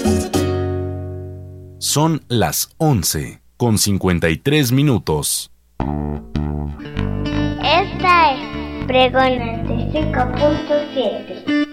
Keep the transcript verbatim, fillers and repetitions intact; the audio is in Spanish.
Son las once con cincuenta y tres minutos. Esta es Pregón noventa y cinco punto siete.